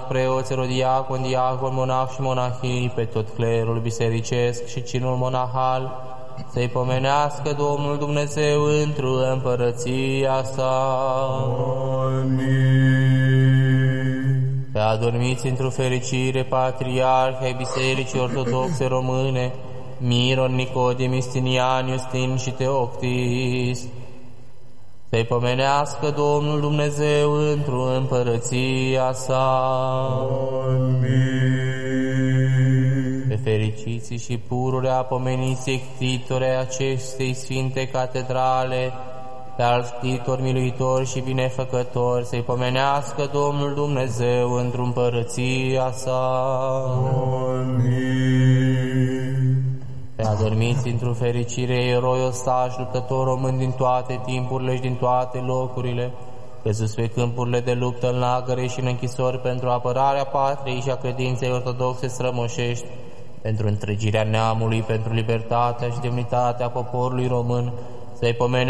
preoți, erodiacon, diacon, monah și monahii, pe tot clerul bisericesc și cinul monahal, să-i pomenească Domnul Dumnezeu într-o împărăția sa. Amin. Pe adormiți într-o fericire patriarhi ai Bisericii Ortodoxe Române, Miron, Nicodim, Istinian, Iustin și Teoctis, să-i pomenească Domnul Dumnezeu într-o împărăția sa. Amin. Pe fericiții și pururea pomeniți sectitore acestei sfinte catedrale, pe alțitor, miluitor și binefăcător, să-i pomenească Domnul Dumnezeu într-o împărăția sa. Amin. Pe adormiți într-o fericire, eroi, ostași, luptători români din toate timpurile și din toate locurile, căzuți pe câmpurile de luptă, în lagăre și în închisori, pentru apărarea patriei și a credinței ortodoxe strămoșești, pentru întregirea neamului, pentru libertatea și demnitatea poporului român, să-i pomene